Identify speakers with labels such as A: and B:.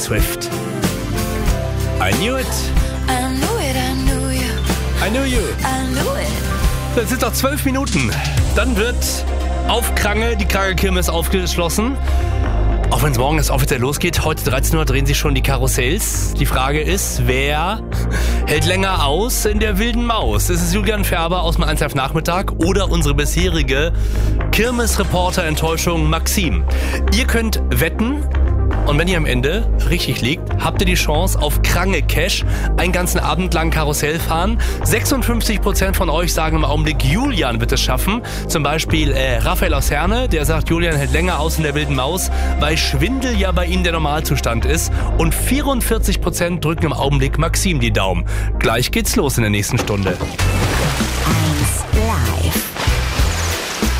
A: Swift. I knew it.
B: I knew it, I knew you.
A: I knew you.
B: I knew it.
A: Das sind noch 12 Minuten. Dann wird auf Krange die Krange-Kirmes aufgeschlossen. Auch wenn es morgen erst offiziell losgeht, heute 13 Uhr drehen sich schon die Karussells. Die Frage ist, wer hält länger aus in der wilden Maus? Ist es Julian Färber aus dem 1Live Nachmittag oder unsere bisherige Kirmes-Reporter-Enttäuschung Maxim? Ihr könnt wetten. Und wenn ihr am Ende richtig liegt, habt ihr die Chance auf Krange Cash, einen ganzen Abend lang Karussell fahren. 56% von euch sagen im Augenblick, Julian wird es schaffen. Zum Beispiel Raphael aus Herne, der sagt, Julian hält länger aus in der wilden Maus, weil Schwindel ja bei ihm der Normalzustand ist. Und 44% drücken im Augenblick Maxim die Daumen. Gleich geht's los in der nächsten Stunde.